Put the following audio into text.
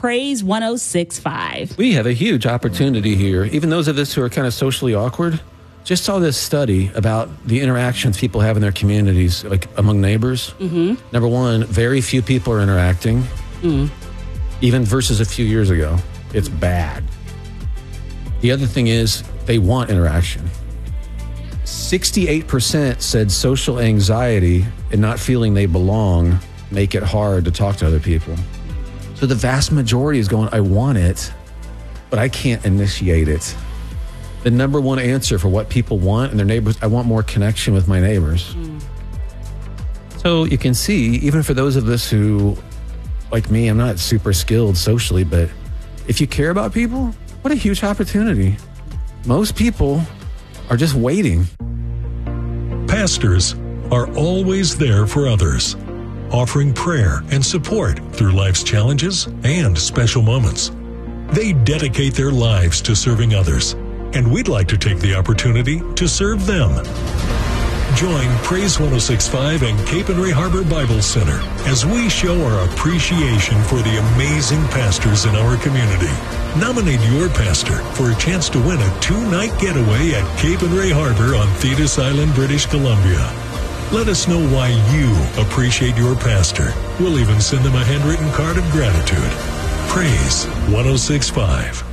Praise 106.5. We have a huge opportunity here. Even those of us who are kind of socially awkward, just saw this study about the interactions people have in their communities, like among neighbors. Number one, very few people are interacting, even versus a few years ago. It's bad. The other thing is they want interaction. 68% said social anxiety and not feeling they belong make it hard to talk to other people. So the vast majority is going, I want it, but I can't initiate it. The number one answer for what people want and their neighbors, I want more connection with my neighbors. So you can see, even for those of us who, like me, I'm not super skilled socially, but if you care about people, what a huge opportunity. Most people are just waiting. Pastors are always there for others, offering prayer and support through life's challenges and special moments. They dedicate their lives to serving others, and we'd like to take the opportunity to serve them. Join Praise 106.5 and Cape and Ray Harbor Bible Center as we show our appreciation for the amazing pastors in our community. Nominate your pastor for a chance to win a 2-night getaway at Cape and Ray Harbor on Thetis Island, British Columbia. Let us know why you appreciate your pastor. We'll even send them a handwritten card of gratitude. Praise 106.5.